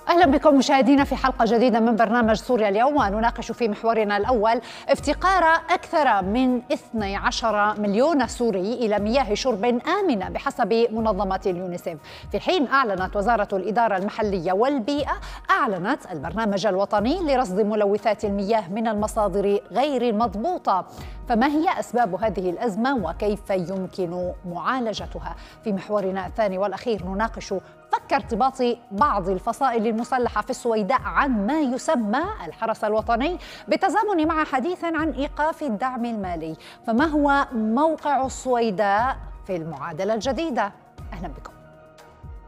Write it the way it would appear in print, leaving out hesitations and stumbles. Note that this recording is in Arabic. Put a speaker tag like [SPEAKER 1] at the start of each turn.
[SPEAKER 1] أهلا بكم مشاهدينا في حلقة جديدة من برنامج سوريا اليوم، ونناقش في محورنا الأول افتقار أكثر من 12 مليون سوري إلى مياه شرب آمنة بحسب منظمة اليونيسيف، في حين أعلنت وزارة الإدارة المحلية والبيئة البرنامج الوطني لرصد ملوثات المياه من المصادر غير المضبوطة. فما هي أسباب هذه الأزمة وكيف يمكن معالجتها؟ في محورنا الثاني والأخير نناقش فك ارتباط بعض الفصائل المسلحة في السويداء عن ما يسمى الحرس الوطني، بالتزامن مع حديث عن إيقاف الدعم المالي. فما هو موقع السويداء في المعادلة الجديدة؟ أهلا بكم.